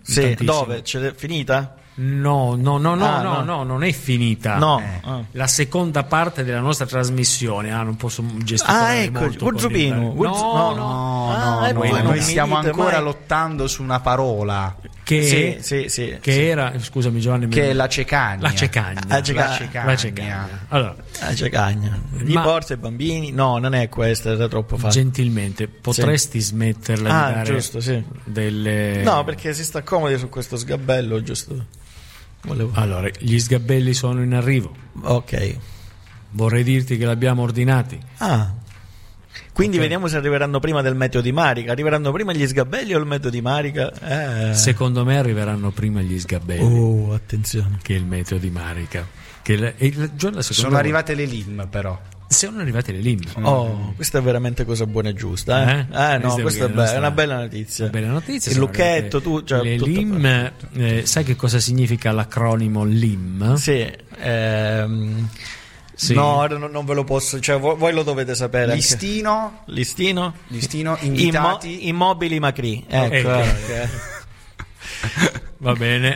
Sì, tantissimo. dove? C'è finita? No, non è finita. No. La seconda parte della nostra trasmissione. Non posso gesticolare ecco, molto. Gurzupino. Noi stiamo ancora mai lottando su una parola Che era, scusami Giovanni, che è la cecagna. La cecagna. La Allora, la cecagna. Gli porta i bambini? No, non è questa, era troppo facile. Gentilmente, potresti smetterla di dare giusto, sì. delle... No, perché si sta comodi su questo sgabello, giusto? Allora, gli sgabelli sono in arrivo. Ok. Vorrei dirti che l'abbiamo ordinati. Quindi vediamo se arriveranno prima del meteo di Marica. Arriveranno prima gli sgabelli o il meteo di Marica? Secondo me arriveranno prima gli sgabelli. Attenzione. Che il meteo di Marica. Sono arrivate le LIM, però. Sono arrivate le LIM. Questa è veramente cosa buona e giusta. No, questa è una bella notizia. Una bella notizia. Il lucchetto, le LIM, sai che cosa significa l'acronimo LIM? Sì. Sì. No, non ve lo posso, cioè voi lo dovete sapere. Listino, invitati, immobili Macri. Ecco. Va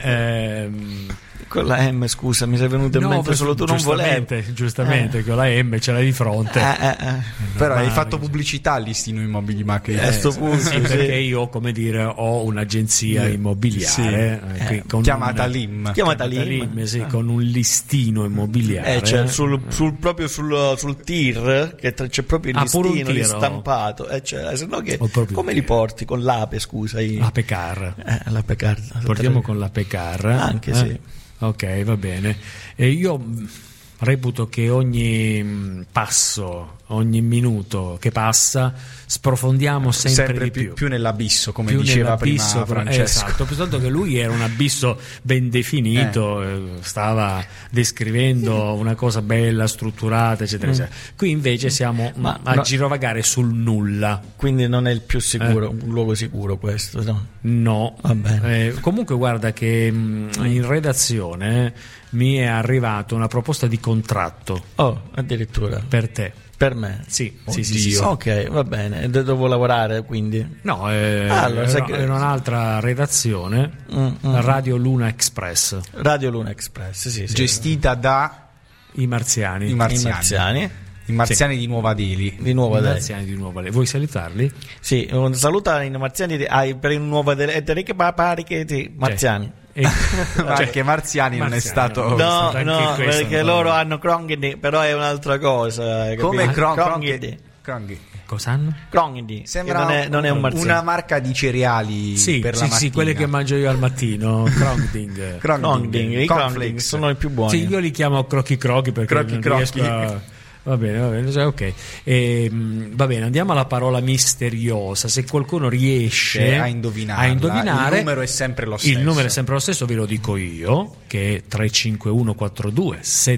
bene. Con la M, scusa, mi sei venuto in mente solo tu, non volevi. Giustamente, con la M ce l'hai di fronte. Però hai fatto pubblicità al listino immobili Macri. Perché io, come dire, ho un'agenzia immobiliare chiamata LIM. Sì, con un listino immobiliare. Cioè, proprio sul TIR, che c'è proprio il listino ristampato. Se no come li porti? Con l'Ape, scusa. L'Apecar. L'Apecar. Portiamo con l'Apecar. Anche sì. Ok, va bene. E io reputo che ogni passo, ogni minuto che passa, sprofondiamo sempre di più nell'abisso, come diceva prima Francesco. Esatto, soltanto che lui era un abisso ben definito, stava descrivendo una cosa bella, strutturata, eccetera, eccetera. Qui invece siamo a girovagare sul nulla. Quindi non è il più sicuro, un luogo sicuro questo, no? No. Va bene. Comunque guarda che in redazione mi è arrivata una proposta di contratto. Addirittura. Per te. Per me? Sì. Ok, va bene. Devo lavorare quindi? No, era un'altra redazione, Radio Luna Express. Radio Luna Express, sì. Gestita da i marziani. I marziani di Nuova Delhi. Marziani di Nuova Delhi. Vuoi salutarli? Sì, saluta i marziani per il Nuova Delhi. Marziani. Perché marziani non è stato no perché loro hanno Krongidi, però è un'altra cosa, come Krongidi. Cosa hanno? Krongidi sembra non è un marziano, una marca di cereali per la mattina. Sì, quelle che mangio io al mattino. Krongding, i cornflakes sono i più buoni. Sì, io li chiamo crochi perché non riesco a... Va bene, ok. Va bene, andiamo alla parola misteriosa. Se qualcuno riesce a indovinare, il numero è sempre lo stesso. Il numero è sempre lo stesso, ve lo dico io, che è 35142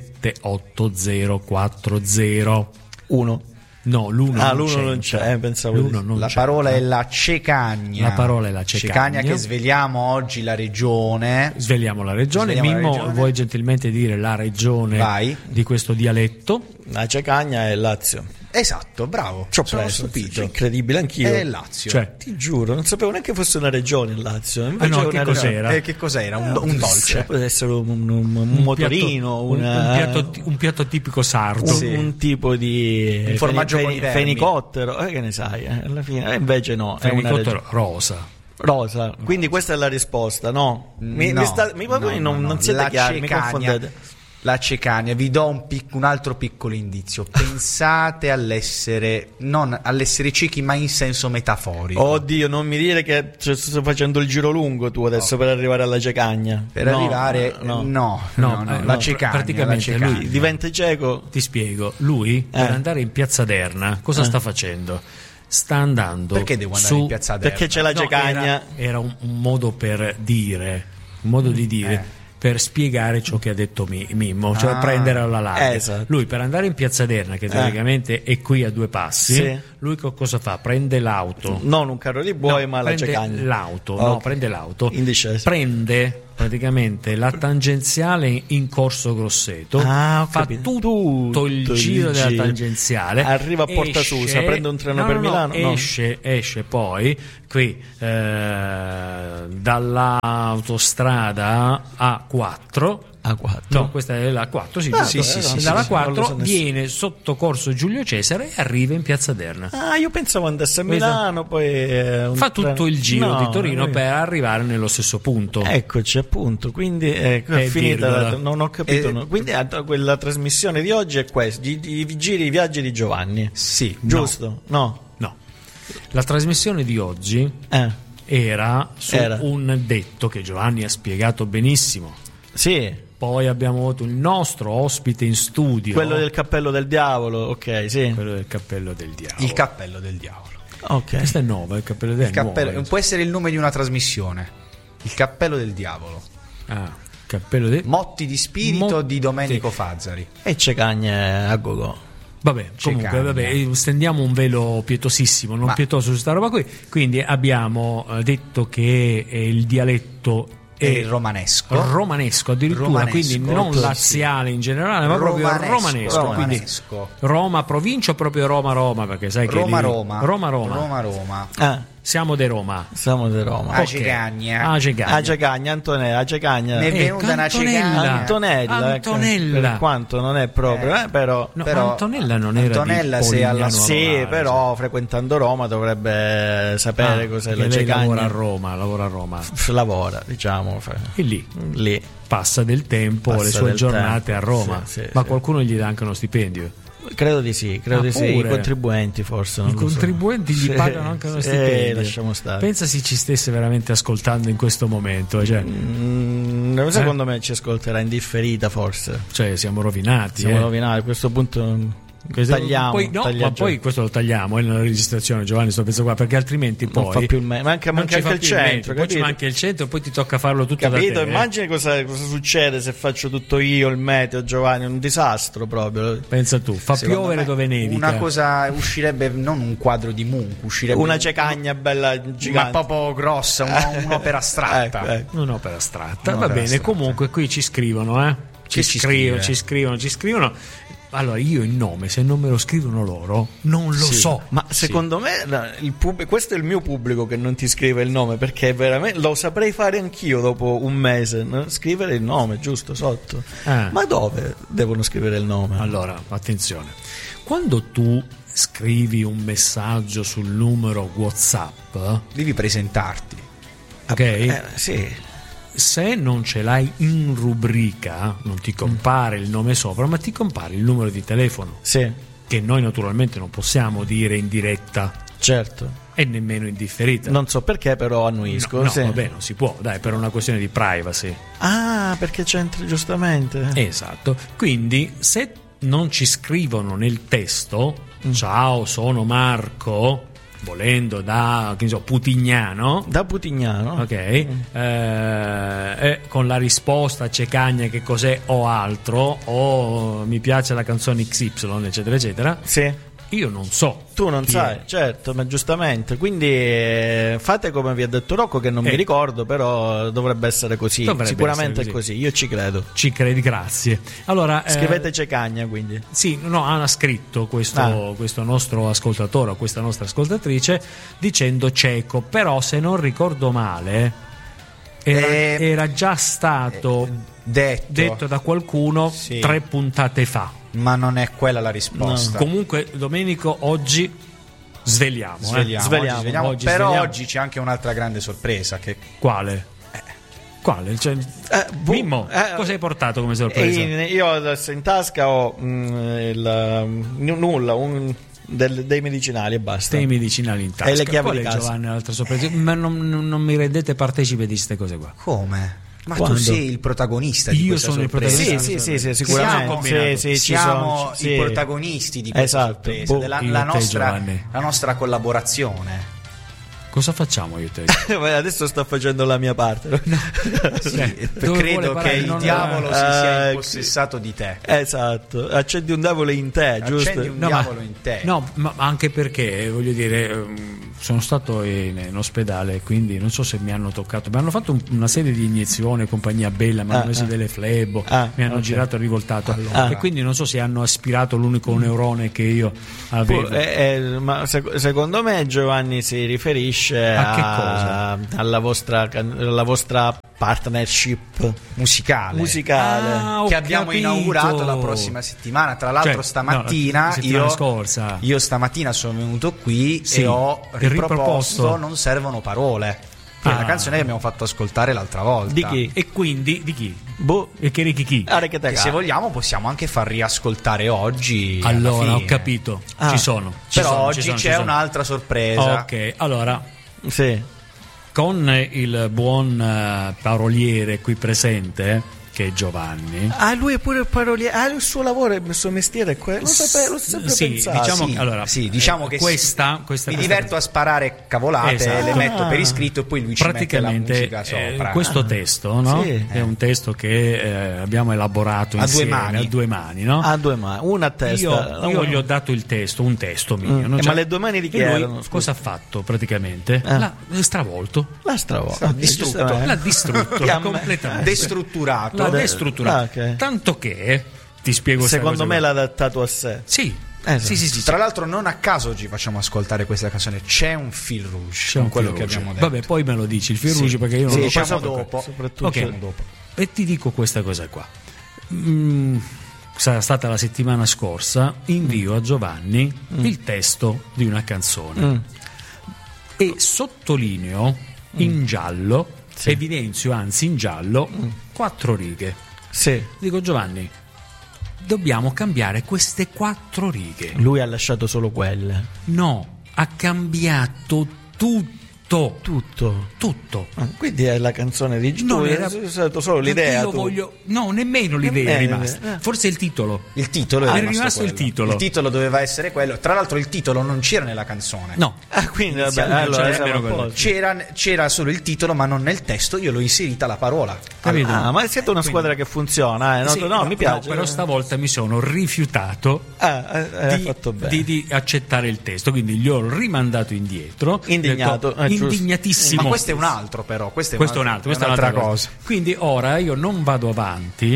78040. 1. No, l'1 non c'è, pensavo la parola è la cecagna. La parola è la cecagna. Che sveliamo oggi la regione. Sveliamo la regione. Mimmo, vuoi gentilmente dire la regione di questo dialetto? La cecagna è Lazio. Esatto, bravo. Sono stupito. Incredibile, anch'io. È Lazio. Cioè, ti giuro, non sapevo neanche fosse una regione il Lazio. Che cos'era? Che cos'era? Un dolce. Poteva essere un motorino, un piatto tipico sardo. Un tipo di un formaggio con fenicottero. Che ne sai? Alla fine, invece no. Fenicottero rosa. Quindi questa è la risposta, no? Non siete chiari, mi confondete. La cecagna, vi do un altro piccolo indizio. Pensate all'essere ciechi, ma in senso metaforico. Oddio, non mi dire che sto facendo il giro lungo tu adesso per arrivare alla cecagna. La cecagna. Praticamente lui diventa cieco. Ti spiego. Lui per andare in Piazza Derna cosa sta facendo? Sta andando. Perché devo andare in Piazza Derna? Perché c'è la cecagna. Era un modo per dire, per spiegare ciò che ha detto Mimmo, cioè prendere alla larga. Esatto. Lui per andare in Piazza Derna, che teoricamente è qui a due passi, lui cosa fa? Prende l'auto. Non un carro di buoi, ma la cecagna. Prende l'auto. In discesa. Prende praticamente la tangenziale in Corso Grosseto, fa tutto il giro della tangenziale, arriva a Porta Susa, prende un treno per Milano, esce poi qui dall'autostrada A4. No, questa è la 4, dalla 4 viene sotto Corso Giulio Cesare e arriva in Piazza Derna. Io pensavo andasse a Milano, poi fa tutto il giro di Torino per arrivare nello stesso punto. Eccoci, appunto, quindi è finita, non ho capito. Quindi quella trasmissione di oggi è questa, i viaggi di Giovanni. Sì, giusto? No. La trasmissione di oggi era su un detto che Giovanni ha spiegato benissimo. Sì. Poi abbiamo avuto il nostro ospite in studio. Quello del cappello del diavolo, ok, sì. Quello del cappello del diavolo. Il cappello del diavolo. Ok. Questo è nuovo, il cappello del diavolo. Può essere il nome di una trasmissione. Il cappello del diavolo. Cappello del... Motti di spirito di Domenico Fazzari. E Cecagne a gogo. Vabbè, comunque, stendiamo un velo pietosissimo, non pietoso su sta roba qui. Quindi abbiamo detto che il dialetto è il romanesco addirittura, quindi non laziale in generale, ma proprio romanesco. Quindi Roma provincia o proprio Roma, perché sai che Roma. Siamo di Roma. A Cegagna, Antonella. Mi è venuta una Cegagna. Antonella. Per quanto non è proprio, però Antonella non era Antonella di Polignano. Sì, però frequentando Roma dovrebbe sapere cos'è la Cegagna. Lavora a Roma. Lavora, diciamo. E lì passa del tempo, le sue giornate a Roma. Ma qualcuno gli dà anche uno stipendio? Credo di sì, i contribuenti forse. I contribuenti gli pagano anche uno stipendio. Lasciamo stare. Pensa se ci stesse veramente ascoltando in questo momento. Secondo me ci ascolterà in differita forse. Siamo rovinati. A questo punto tagliamo. Poi questo lo tagliamo nella registrazione, Giovanni, sto pensando qua, perché altrimenti poi non fa più manca anche il centro, poi ci manca il centro, poi ti tocca farlo tutto capito? da te. Immagini cosa succede se faccio tutto io, il meteo, Giovanni, un disastro proprio. Pensa tu, piovere dove nevica. Una cosa uscirebbe, non un quadro di Munch, uscirebbe una Cegagna bella gigante, ma proprio grossa, un'opera astratta. Un'opera astratta. Va bene, comunque qui ci scrivono, ci scrivono. Allora io il nome, se non me lo scrivono loro, non lo so. Ma secondo me questo è il mio pubblico che non ti scrive il nome, perché veramente lo saprei fare anch'io dopo un mese, no? Scrivere il nome giusto sotto. Ma dove devono scrivere il nome? Allora, attenzione. Quando tu scrivi un messaggio sul numero WhatsApp, devi presentarti. Ok? Sì. Se non ce l'hai in rubrica, non ti compare il nome sopra, ma ti compare il numero di telefono. Sì. Che noi naturalmente non possiamo dire in diretta. Certo. E nemmeno in differita. Non so perché, però annuisco. No, vabbè, non si può, dai, per una questione di privacy. Perché c'entra giustamente. Esatto. Quindi, se non ci scrivono nel testo, ciao, sono Marco, volendo da Putignano, ok, con la risposta Cegagna che cos'è o altro, o mi piace la canzone XY, eccetera eccetera, io non so. Tu non sai, certo, ma giustamente. Quindi fate come vi ha detto Rocco, che non mi ricordo, però dovrebbe essere così. Sicuramente è così, io ci credo. Ci credi, grazie. Allora, scrivete Cegagna, quindi. Sì, ha scritto questo nostro ascoltatore o questa nostra ascoltatrice dicendo cieco, però se non ricordo male era già stato detto da qualcuno 3 puntate fa. Ma non è quella la risposta. No. Comunque, Domenico, oggi sveliamo. Oggi oggi c'è anche un'altra grande sorpresa. Quale? Mimmo, cosa hai portato come sorpresa? Io adesso in tasca ho dei medicinali e basta. Dei medicinali in tasca. E le chiavi Qual di è, casa? Giovanni, l'altra sorpresa? Ma non mi rendete partecipe di queste cose qua. Come? Ma quando? Tu sei il protagonista di questa sorpresa. Io sono il protagonista. Sì, sicuramente. Siamo i protagonisti di questa sorpresa, la nostra collaborazione. Cosa facciamo io e te? Adesso sto facendo la mia parte. Credo che il diavolo si sia impossessato di te. Esatto. Accendi un diavolo in te, giusto? Accendi un diavolo in te. No, ma anche perché, voglio dire, sono stato in ospedale, quindi non so se mi hanno toccato, mi hanno fatto una serie di iniezioni, compagnia bella, mi hanno messo delle flebo, mi hanno girato e rivoltato, e quindi non so se hanno aspirato l'unico neurone che io avevo. Ma secondo me Giovanni si riferisce a che cosa? alla vostra partnership musicale che abbiamo inaugurato la prossima settimana. Tra l'altro stamattina io stamattina sono venuto qui e ho riproposto Non servono parole, che è la canzone che abbiamo fatto ascoltare l'altra volta. Di chi? E quindi di chi? E che chi? Che se vogliamo possiamo anche far riascoltare oggi. Allora, ho capito, ci sono. Oggi c'è un'altra sorpresa. Ok, allora sì, con il buon paroliere qui presente, che è Giovanni. Lui è pure il paroliere. Il suo lavoro, il suo mestiere è quello. Lo sempre pensato. Diciamo che questa mi diverto a sparare cavolate, esatto. Le metto per iscritto e poi lui ci mette la musica sopra. Questo testo, no? Sì. È un testo che abbiamo elaborato insieme a due mani, no? A due mani, una a testa. Io gli ho dato il testo, un testo mio. Ma le due mani di chi erano? Cosa ha fatto praticamente? L'ha stravolto. L'ha distrutto completamente. Destrutturato. L'ha destrutturato. Okay. Tanto che ti spiego. Secondo me l'ha adattato a sé. Sì. Sì. Tra l'altro non a caso oggi facciamo ascoltare questa canzone. C'è un fil rouge con quello che abbiamo detto. Vabbè, poi me lo dici il fil rouge, perché io non lo facciamo dopo. Soprattutto dopo. E ti dico questa cosa qua. Sarà stata la settimana scorsa. Invio a Giovanni il testo di una canzone e sottolineo in giallo. Evidenzio anzi in giallo 4 righe. Dico: Giovanni, dobbiamo cambiare queste 4 righe. Lui ha lasciato solo quelle. No, ha cambiato tutto. Quindi è la canzone di non era solo l'idea. No, nemmeno l'idea è rimasta. Forse il titolo. Il titolo è rimasto il titolo. Il titolo doveva essere quello. Tra l'altro il titolo non c'era nella canzone. No. Quindi c'era solo il titolo, ma non nel testo. Io l'ho inserita la parola. Ma siete una squadra che funziona, no, mi piace. Però stavolta mi sono rifiutato di accettare il testo, quindi gli ho rimandato indietro. Indignatissimo. Ma questo è un altro, però. Questa è un'altra cosa. Quindi ora io non vado avanti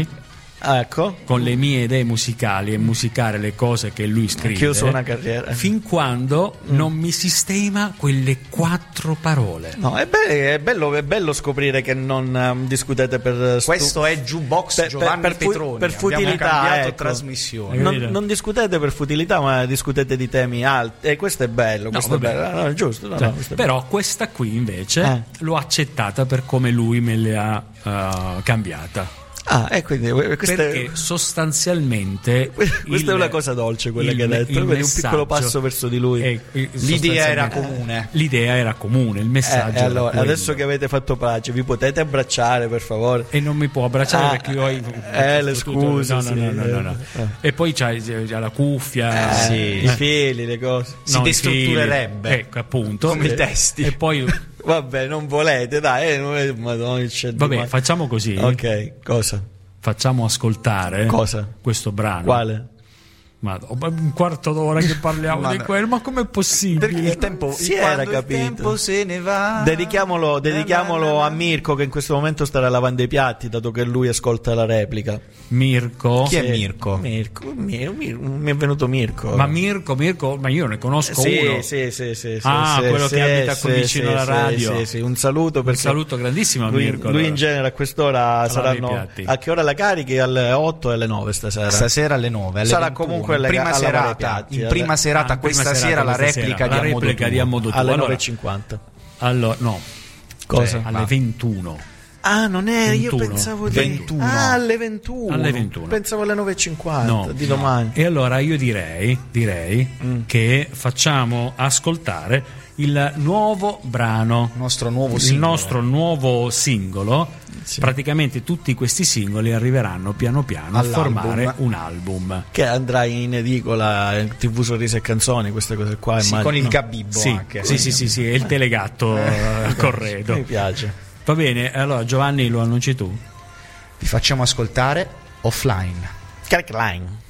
con le mie idee musicali e musicare le cose che lui scrive. Che io sono una carriera. Fin quando non mi sistema quelle 4 parole. No, è bello scoprire che non discutete per questo è Jukebox Giovanni Petroni. Per futilità, abbiamo cambiato trasmissione. Non discutete per futilità, ma discutete di temi alti. E questo è bello. È giusto. Però questa qui invece l'ho accettata per come lui me le ha cambiata. Quindi perché sostanzialmente questa è una cosa dolce quella che ha detto, un piccolo passo verso di lui. L'idea era comune. Il messaggio allora, adesso che avete fatto pace, vi potete abbracciare per favore? E non mi può abbracciare perché io ho le scuse. No. E poi c'ha la cuffia, i fili, le cose. Si destrutturerebbe, ecco, appunto, come i testi. E poi vabbè, non volete, dai, Madonna, vabbè, facciamo così. Ok, cosa? Facciamo ascoltare questo brano. Quale? Ma un quarto d'ora che parliamo di quello, ma com'è possibile? Perché il tempo si era capito. Il tempo se ne va. Dedichiamolo a Mirko, che in questo momento starà lavando i piatti, dato che lui ascolta la replica. Mirko? Chi è Mirko? Mi è venuto Mirko. Ma Mirko, ma io ne conosco uno. Sì. Quello che abita qui vicino alla radio. Sì. Un saluto grandissimo a Mirko. Lui in genere a quest'ora saranno. A che ora la carichi? Alle 8 e alle 9 stasera? Stasera alle 9. Sarà comunque prima serata questa sera la replica di Ammodo alle 9:50. Allora, no. Cosa? Alle 21. Non è, 21. Io pensavo di 21. Alle 21. Pensavo alle 9:50 di domani. E allora io direi che facciamo ascoltare il nuovo brano, il nostro nuovo singolo. Sì. Praticamente tutti questi singoli arriveranno piano piano a formare un album che andrà in edicola, in TV Sorrisi e Canzoni, queste cose qua, con il Gabibbo anche. Sì, e il telegatto corredo. Mi piace. Va bene, allora Giovanni, lo annunci tu. Vi facciamo ascoltare Offline. Crackline.